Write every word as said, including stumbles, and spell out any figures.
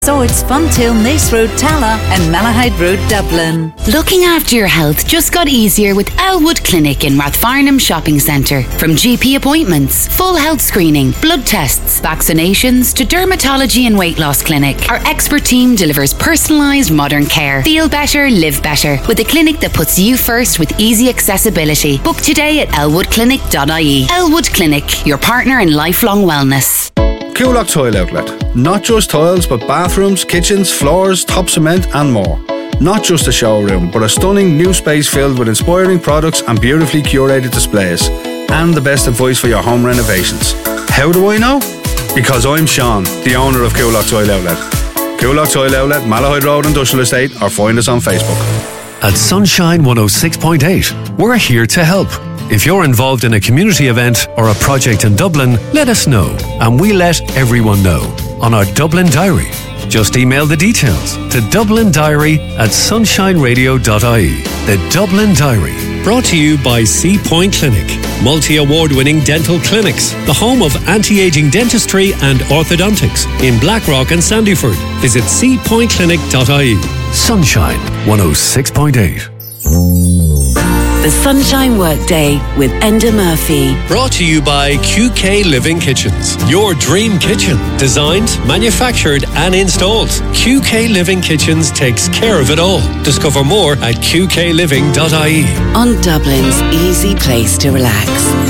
So it's Funtil, Nace Road, Tala and Malahide Road, Dublin. Looking after your health just got easier with Elwood Clinic in Rathfarnham Shopping Centre. From G P appointments, full health screening, blood tests, vaccinations to dermatology and weight loss clinic, our expert team delivers personalised modern care. Feel better, live better with a clinic that puts you first with easy accessibility. Book today at elwood clinic dot I E. Elwood Clinic, your partner in lifelong wellness. Coolock Tile Outlet. Not just tiles, but bathrooms, kitchens, floors, top cement and more. Not just a showroom, but a stunning new space filled with inspiring products and beautifully curated displays. And the best advice for your home renovations. How do I know? Because I'm Sean, the owner of Coolock Tile Outlet. Coolock Tile Outlet, Malahide Road Industrial Estate, or find us on Facebook. At Sunshine one oh six point eight, we're here to help. If you're involved in a community event or a project in Dublin, let us know, and we let everyone know on our Dublin Diary. Just email the details to dublin diary at sunshine radio dot I E. The Dublin Diary. Brought to you by Sea Point Clinic, multi-award-winning dental clinics, the home of anti-aging dentistry and orthodontics in Blackrock and Sandyford. Visit sea point clinic dot I E. Sunshine one oh six point eight. The Sunshine Workday with Enda Murphy. Brought to you by Q K Living Kitchens. Your dream kitchen. Designed, manufactured and installed. Q K Living Kitchens takes care of it all. Discover more at q k living dot I E. On Dublin's easy place to relax.